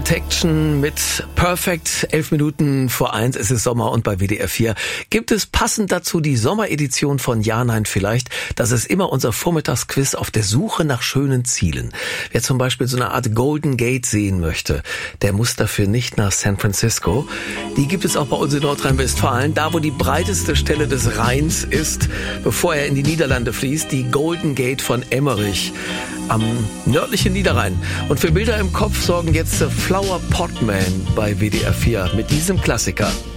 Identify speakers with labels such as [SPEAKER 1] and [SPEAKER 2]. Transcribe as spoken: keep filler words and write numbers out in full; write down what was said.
[SPEAKER 1] Protection mit Perfect. Elf Minuten vor eins, es ist Sommer und bei W D R vier gibt es passend dazu die Sommeredition von Ja, Nein, Vielleicht. Das ist immer unser Vormittagsquiz auf der Suche nach schönen Zielen. Wer zum Beispiel so eine Art Golden Gate sehen möchte, der muss dafür nicht nach San Francisco. Die gibt es auch bei uns in Nordrhein-Westfalen, da wo die breiteste Stelle des Rheins ist, bevor er in die Niederlande fließt, die Golden Gate von Emmerich am nördlichen Niederrhein. Und für Bilder im Kopf sorgen jetzt The Flower Pot Man bei W D R vier mit diesem Klassiker.